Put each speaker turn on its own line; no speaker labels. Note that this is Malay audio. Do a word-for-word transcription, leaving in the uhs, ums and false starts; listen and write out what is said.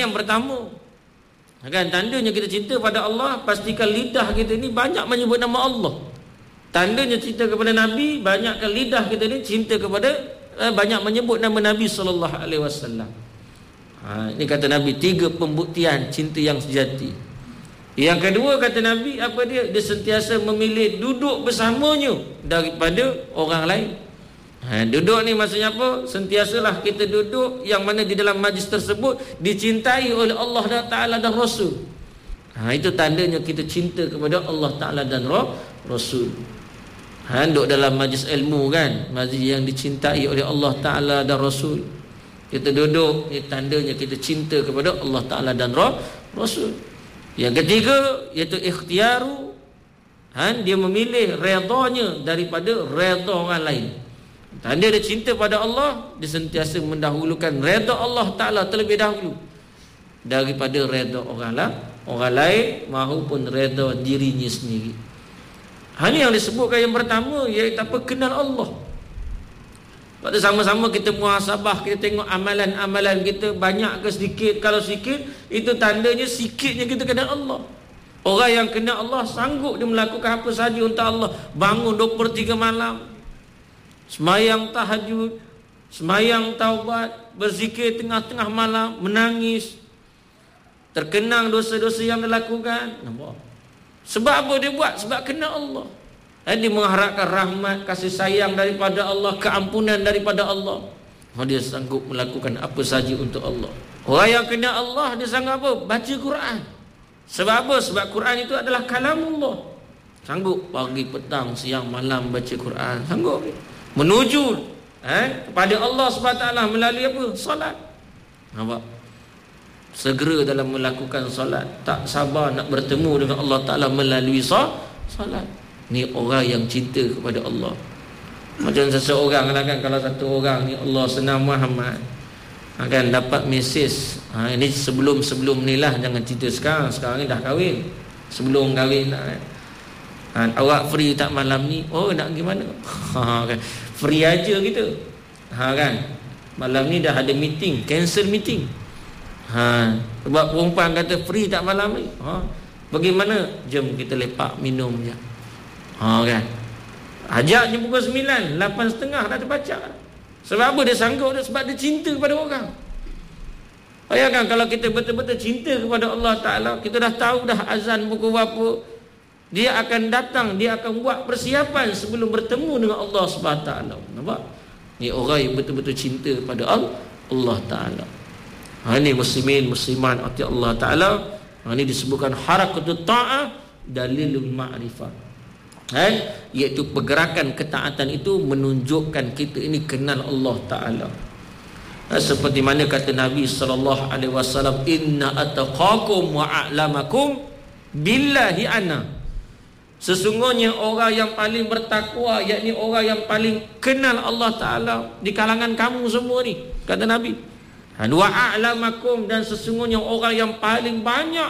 ni yang pertama. Kan tandanya kita cinta pada Allah, pastikan lidah kita ni banyak menyebut nama Allah. Tandanya cinta kepada Nabi, banyakkan lidah kita ni cinta kepada eh, banyak menyebut nama Nabi sallallahu alaihi wasallam. Ha, ini kata Nabi, tiga pembuktian cinta yang sejati. Yang kedua kata Nabi, apa dia? Dia sentiasa memilih duduk bersamanya daripada orang lain. Ha, duduk ni maksudnya apa? Sentiasalah kita duduk yang mana di dalam majlis tersebut dicintai oleh Allah Ta'ala dan Rasul. Ha, itu tandanya kita cinta kepada Allah Ta'ala dan Rasul. Ha, duduk dalam majlis ilmu kan, majlis yang dicintai oleh Allah Ta'ala dan Rasul. Kita duduk, ini tandanya kita cinta kepada Allah Ta'ala dan Rasul. Yang ketiga iaitu ikhtiaru, ha, dia memilih redanya daripada reda orang lain. Tanda dia cinta pada Allah, dia sentiasa mendahulukan reda Allah Ta'ala terlebih dahulu daripada reda orang lain, orang lain maupun reda dirinya sendiri. Ha, ini yang disebutkan yang pertama, iaitu apa? Kenal Allah. Waktu sama-sama kita muhasabah, kita tengok amalan-amalan kita banyak ke sedikit. Kalau sikit, itu tandanya sikitnya kita kenal Allah. Orang yang kenal Allah sanggup dia melakukan apa saja untuk Allah. Bangun dua puluh tiga malam, semayang tahajud, semayang taubat, berzikir tengah-tengah malam, menangis, terkenang dosa-dosa yang dia lakukan. Nampak? Sebab apa dia buat? Sebab kenal Allah. Dan dia mengharapkan rahmat, kasih sayang daripada Allah, keampunan daripada Allah. Oh, dia sanggup melakukan apa saja untuk Allah. Orang yang kenal Allah, dia sanggup apa? Baca Quran. Sebab apa? Sebab Quran itu adalah kalamullah. Sanggup pagi, petang, siang, malam baca Quran. Sanggup menuju eh, kepada Allah subhanahu wa taala melalui apa? Solat. Nampak? Segera dalam melakukan solat. Tak sabar nak bertemu dengan Allah Ta'ala melalui solat. Ni orang yang cinta kepada Allah. Macam seseorang lah kan, kalau satu orang ni Allah senang Muhammad, akan dapat mesej. Ha, ini sebelum-sebelum ni lah, jangan cerita sekarang. Sekarang ni dah kahwin. Sebelum kahwin lah, ha, awak free tak malam ni? Oh, nak pergi mana? Ha, kan? Free aja gitu. Ha, kan? Malam ni dah ada meeting, cancel meeting. Ha, sebab perempuan kata free tak malam ni. Ha, bagaimana? Jom kita lepak minum je. Ha, kan? Ajaknya pukul sembilan, lapan setengah dah terbaca. Sebab apa dia sanggup? Sebab dia cinta kepada orang. Bayangkan kalau kita betul-betul cinta kepada Allah Ta'ala, kita dah tahu dah azan pukul berapa, dia akan datang, dia akan buat persiapan sebelum bertemu dengan Allah Subhanahu Wa Ta'ala. Nampak? Ni orang yang betul-betul cinta pada Allah Ta'ala. Ha, ini muslimin, musliman ati Allah Ta'ala. Ha, ini disebutkan harakatut ta'ah dalilul ma'rifah. Eh, iaitu pergerakan ketaatan itu menunjukkan kita ini kenal Allah Ta'ala. Eh, seperti mana kata Nabi sallallahu alaihi wasallam, inna ataqakum wa a'lamakum billahi ana. Sesungguhnya orang yang paling bertakwa, yakni orang yang paling kenal Allah Ta'ala di kalangan kamu semua ni, kata Nabi. Wa a'lamakum, dan sesungguhnya orang yang paling banyak